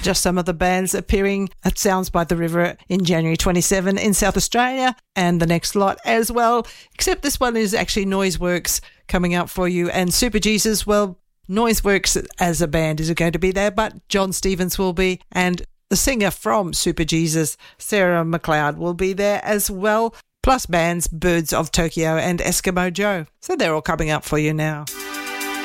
just some of the bands appearing at Sounds by the River in January 27 in South Australia, and the next lot as well, except this one is actually Noiseworks coming up for you. And Super Jesus, well, Noiseworks as a band is going to be there, but John Stevens will be, and the singer from Super Jesus, Sarah McLeod, will be there as well, plus bands Birds of Tokyo and Eskimo Joe. So they're all coming up for you now.